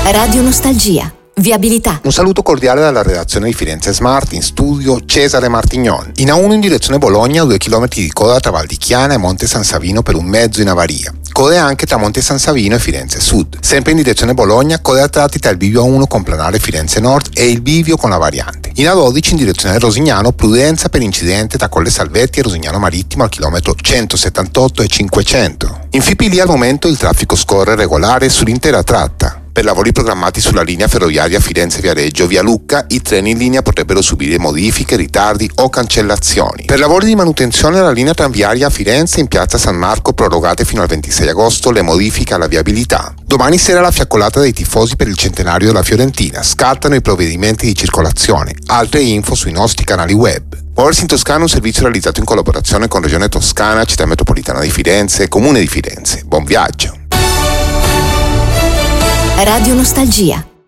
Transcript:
Radio Nostalgia. Viabilità. Un saluto cordiale dalla redazione di Firenze Smart, in studio Cesare Martignon. In A1 in direzione Bologna, 2 chilometri di coda tra Val di Chiana e Monte San Savino per un mezzo in avaria. Code anche tra Monte San Savino e Firenze Sud. Sempre in direzione Bologna, code a tratti tra il bivio A1 con planare Firenze Nord e il bivio con la variante. In A12 in direzione Rosignano, prudenza per incidente tra Colle Salvetti e Rosignano Marittimo al chilometro 178 e 500. In FIPI al momento il traffico scorre regolare sull'intera tratta. Per lavori programmati sulla linea ferroviaria Firenze-Viareggio via Lucca, i treni in linea potrebbero subire modifiche, ritardi o cancellazioni. Per lavori di manutenzione alla linea tranviaria a Firenze in piazza San Marco prorogate fino al 26 agosto le modifiche alla viabilità. Domani sera la fiaccolata dei tifosi per il centenario della Fiorentina. Scattano i provvedimenti di circolazione. Altre info sui nostri canali web. Muoversi in Toscana è un servizio realizzato in collaborazione con Regione Toscana, Città Metropolitana di Firenze e Comune di Firenze. Buon viaggio! Radio Nostalgia.